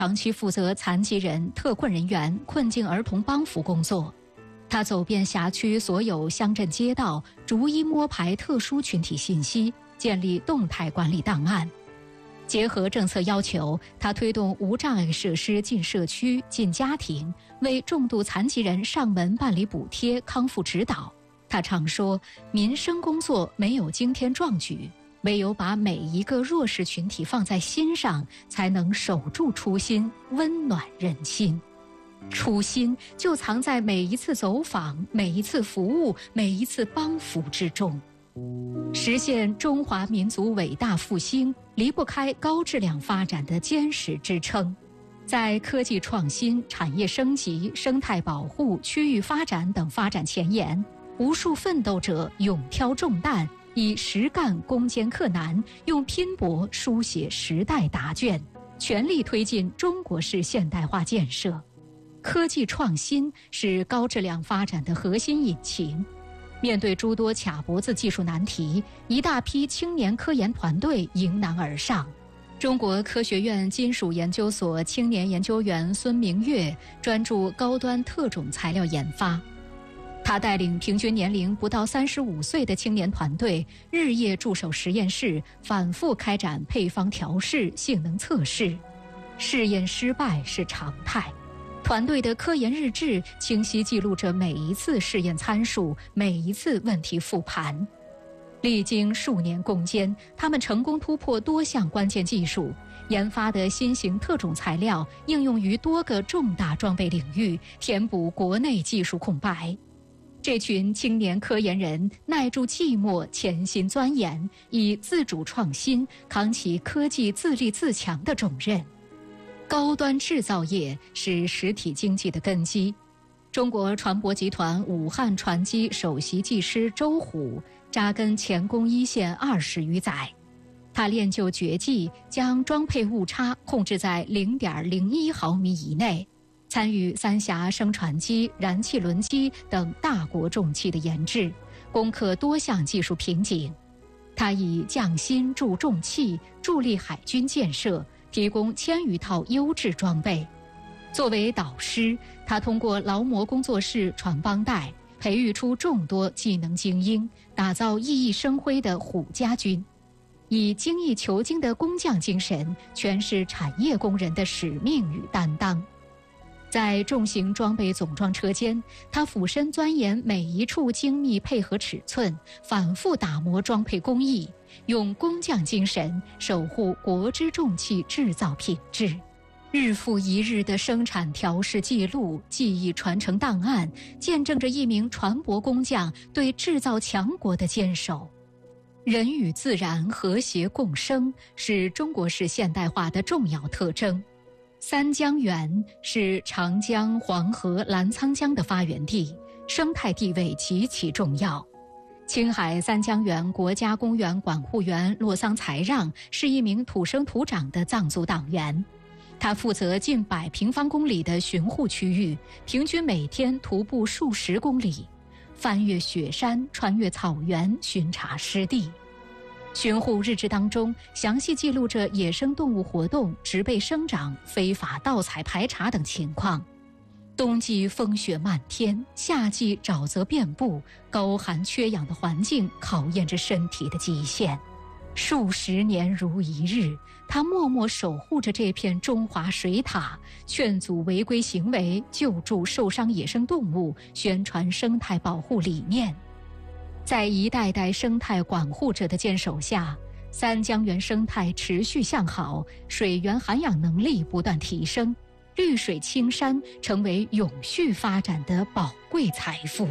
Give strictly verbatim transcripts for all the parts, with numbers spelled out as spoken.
长期负责残疾人、特困人员、困境儿童帮扶工作。他走遍辖区所有乡镇街道，逐一摸排特殊群体信息，建立动态管理档案。结合政策要求，他推动无障碍设施进社区、进家庭，为重度残疾人上门办理补贴、康复指导。他常说，民生工作没有惊天壮举，唯有把每一个弱势群体放在心上，才能守住初心，温暖人心。初心就藏在每一次走访、每一次服务、每一次帮扶之中。实现中华民族伟大复兴，离不开高质量发展的坚实支撑。在科技创新、产业升级、生态保护、区域发展等发展前沿，无数奋斗者勇挑重担，以实干攻坚克难，用拼搏书写时代答卷，全力推进中国式现代化建设。科技创新是高质量发展的核心引擎。面对诸多卡脖子技术难题，一大批青年科研团队迎难而上。中国科学院金属研究所青年研究员孙明月专注高端特种材料研发。他带领平均年龄不到三十五岁的青年团队，日夜驻守实验室，反复开展配方调试、性能测试。试验失败是常态。团队的科研日志清晰记录着每一次试验参数，每一次问题复盘。历经数年攻坚，他们成功突破多项关键技术，研发的新型特种材料应用于多个重大装备领域，填补国内技术空白。这群青年科研人耐住寂寞，潜心钻研，以自主创新扛起科技自立自强的重任。高端制造业是实体经济的根基。中国船舶集团武汉船机首席技师周虎扎根前工一线二十余载，他练就绝技，将装配误差控制在 零点零一毫米以内，参与三峡升船机、燃气轮机等大国重器的研制，攻克多项技术瓶颈。他以匠心铸重器，助力海军建设，提供千余套优质装备。作为导师，他通过劳模工作室传帮带，培育出众多技能精英，打造熠熠生辉的虎家军。以精益求精的工匠精神，诠释产业工人的使命与担当。在重型装备总装车间，他俯身钻研每一处精密配合尺寸，反复打磨装配工艺，用工匠精神守护国之重器制造品质。日复一日的生产调试记录、技艺传承档案，见证着一名船舶工匠对制造强国的坚守。人与自然和谐共生是中国式现代化的重要特征。三江源是长江、黄河、澜沧江的发源地，生态地位极其重要。青海三江源国家公园管护员洛桑才让是一名土生土长的藏族党员，他负责近百平方公里的巡护区域，平均每天徒步数十公里，翻越雪山，穿越草原，巡查湿地。巡护日志当中详细记录着野生动物活动、植被生长、非法盗采排查等情况。冬季风雪漫天，夏季沼泽遍布，高寒缺氧的环境考验着身体的极限。数十年如一日，他默默守护着这片中华水塔，劝阻违规行为，救助受伤野生动物，宣传生态保护理念。在一代代生态管护者的坚守下，三江源生态持续向好，水源涵养能力不断提升，绿水青山成为永续发展的宝贵财富。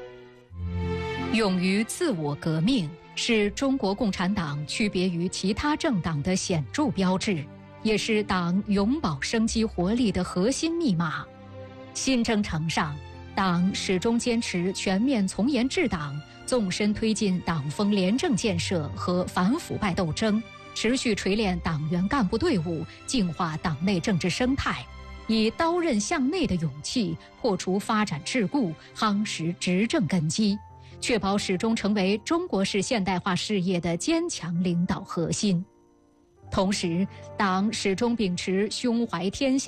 勇于自我革命是中国共产党区别于其他政党的显著标志，也是党永葆生机活力的核心密码。新征程上，党始终坚持全面从严治党，纵深推进党风廉政建设和反腐败斗争，持续锤炼党员干部队伍，净化党内政治生态，以刀刃向内的勇气破除发展桎梏，夯实执政根基，确保始终成为中国式现代化事业的坚强领导核心。同时，党始终秉持胸怀天下